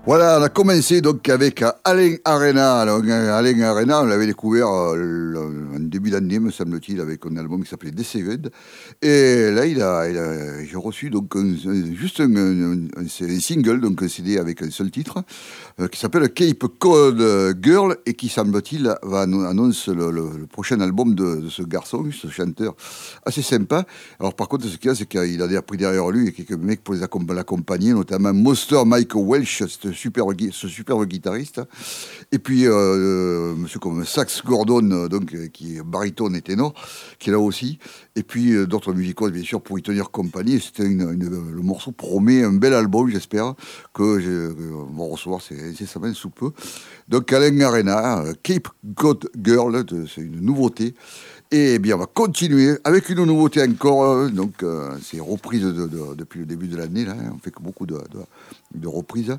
Voilà, on a commencé donc avec Alain Arena. Alors, Alain Arena, on l'avait découvert en début d'année, me semble-t-il, avec un album qui s'appelait Deceived. Et là, j'ai reçu donc juste un single, donc un CD avec un seul titre, qui s'appelle Cape Cod Girl et qui, semble-t-il, annonce le prochain album de ce garçon, ce chanteur assez sympa. Alors, par contre, ce qu'il y a, c'est qu'il a pris derrière lui quelques mecs pour l'accompagner, notamment Monster Michael Welch, ce superbe guitariste. Et puis, monsieur comme Sax Gordon, qui est baryton et ténor, qui est là aussi. Et puis, d'autres musicos, bien sûr, pour y tenir compagnie. Le morceau promet un bel album, j'espère, on va recevoir ces semaines sous peu. Donc, Alain Arena, Cape Cod Girl, c'est une nouveauté. Et bien, on va continuer avec une nouveauté encore. C'est reprise depuis le début de l'année. Là, on fait que beaucoup de reprises,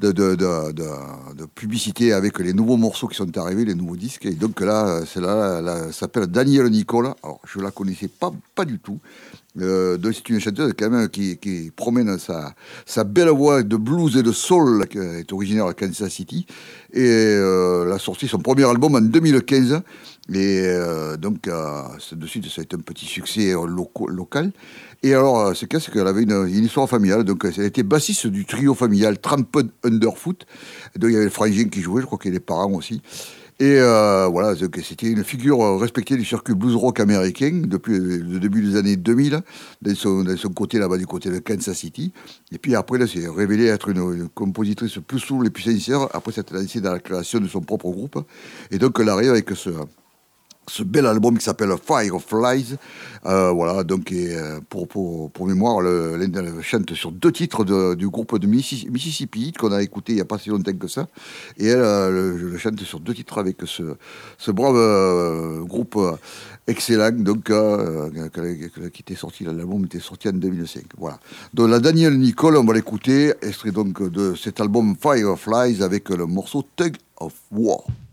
de publicité avec les nouveaux morceaux qui sont arrivés, les nouveaux disques. Et donc là, celle-là s'appelle Danielle Nicola. Alors, je la connaissais pas du tout. Donc c'est une chanteuse quand même qui promène sa belle voix de blues et de soul, qui est originaire de Kansas City, et elle a sorti son premier album en 2015, et de suite ça a été un petit succès local. Et alors c'est qu'elle avait une histoire familiale, donc elle était bassiste du trio familial Tramped Underfoot, donc il y avait le frangin qui jouait, je crois qu'il y avait les parents aussi. Et voilà, c'était une figure respectée du circuit blues rock américain depuis le début des années 2000, dans son côté là-bas, du côté de Kansas City. Et puis après, là, c'est révélé être une compositrice plus soul et plus sincère. Après, s'être lancée dans la création de son propre groupe. Et donc, elle arrive avec ce bel album qui s'appelle Fireflies. Voilà, donc pour mémoire, elle chante sur 2 titres du groupe de Mississippi qu'on a écouté il n'y a pas si longtemps que ça. Et elle le chante sur 2 titres avec ce brave groupe excellent, qui était sorti, l'album était sorti en 2005. Voilà. Donc la Danielle Nicole, on va l'écouter, extrait donc de cet album Fireflies avec le morceau Tug of War.